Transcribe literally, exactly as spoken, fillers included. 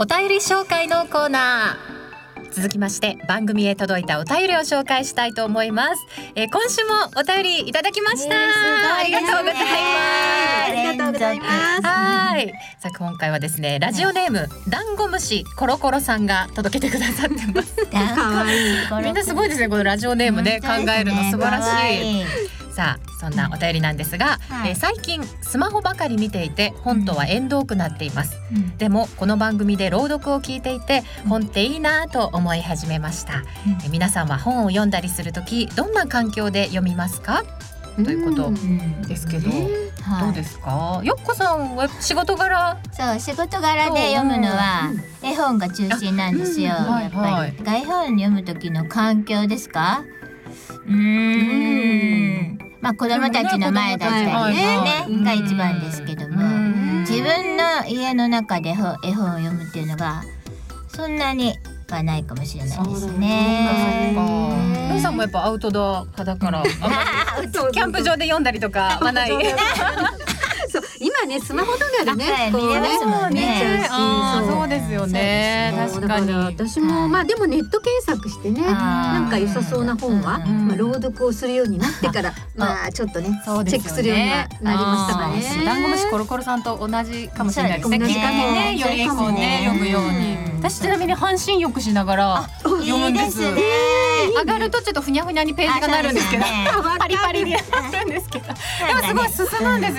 お便り紹介のコーナー。続きまして番組へ届いたお便りを紹介したいと思います。えー、今週もお便りいただきました、えー、ありがとうございます。 ありがとうございます。 はい。さあ今回はですね、ラジオネーム、はい、ダンゴムシコロコロさんが届けてくださってますかわいい。 みんなすごいですね、このラジオネームね、考えるの素晴らしい。さあそんなお便りなんですが、はい、えー、最近スマホばかり見ていて本とは縁遠くなっています、うん、でもこの番組で朗読を聞いていて、うん、本っていいなと思い始めました、うん、え皆さんは本を読んだりするときどんな環境で読みますか、ということですけど、うん、どうですか、はい、よっこさんは仕事柄。 そう、仕事柄で読むのは絵本が中心なんですよ、うん、やっぱり、はいはい、絵本読む時の環境ですか。うーん、まあ子供たちの前だったりね、ね、ねが一番ですけども、自分の家の中で絵本を読むっていうのがそんなにはないかもしれないですね。 ルイさんもやっぱアウトドア派だからキャンプ場で読んだりとかはないそう今ねスマホとかでね見れますもんね。 あそうですよね。確かに私もまあでもネット検索してね、なんか良さそうな本はまあ朗読をするようになってからまあちょっとねチェックするようにはなりましたかね。 ダンゴムシコロコロさんと同じかもしれないですね。きっかけね、よりこうね読むように。私ちなみに半身浴しながら読むんです。上がるとちょっとふにゃふにゃにページがなるんですけど、パリパリになるんですけど、でもすごい進むんですよ。